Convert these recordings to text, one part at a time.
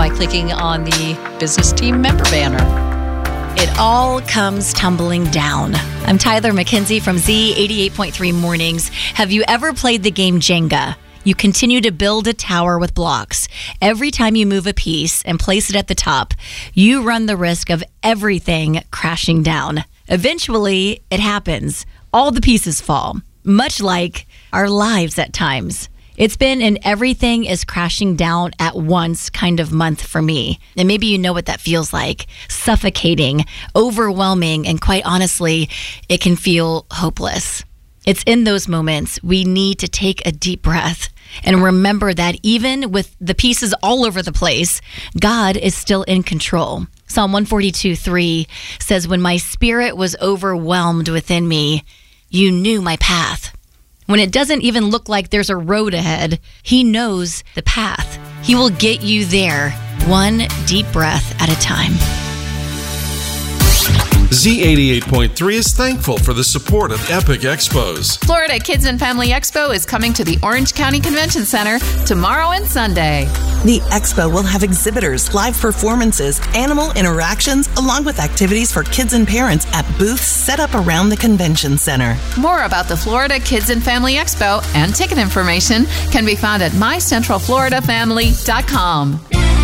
by clicking on the business team member banner. It all comes tumbling down. I'm Tyler McKenzie from Z88.3 Mornings. Have you ever played the game Jenga? You continue to build a tower with blocks. Every time you move a piece and place it at the top, you run the risk of everything crashing down. Eventually, it happens. All the pieces fall, much like our lives at times. It's been an everything is crashing down at once kind of month for me. And maybe you know what that feels like. Suffocating, overwhelming, and quite honestly, it can feel hopeless. It's in those moments we need to take a deep breath and remember that even with the pieces all over the place, God is still in control. Psalm 142:3 says, "When my spirit was overwhelmed within me, you knew my path." When it doesn't even look like there's a road ahead, He knows the path. He will get you there, one deep breath at a time. Z88.3 is thankful for the support of Epic Expos. Florida Kids and Family Expo is coming to the Orange County Convention Center tomorrow and Sunday. The expo will have exhibitors, live performances, animal interactions, along with activities for kids and parents at booths set up around the convention center. More about the Florida Kids and Family Expo and ticket information can be found at mycentralfloridafamily.com.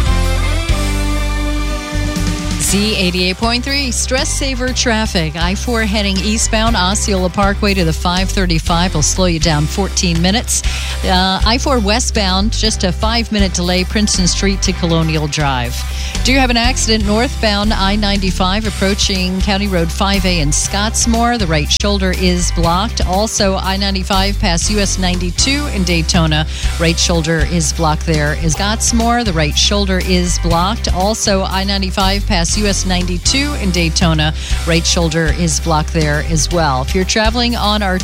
Z88.3, stress saver traffic. I-4 heading eastbound Osceola Parkway to the 535 will slow you down 14 minutes. I-4 westbound, just a 5-minute delay, Princeton Street to Colonial Drive. Do you have an accident northbound I-95 approaching County Road 5A in Scottsmore? The right shoulder is blocked. Also, I-95 past US 92 in Daytona. Right shoulder is blocked there. Is Scottsmore? The right shoulder is blocked. Also, I-95 past US 92 in Daytona. Right shoulder is blocked there as well. If you're traveling on our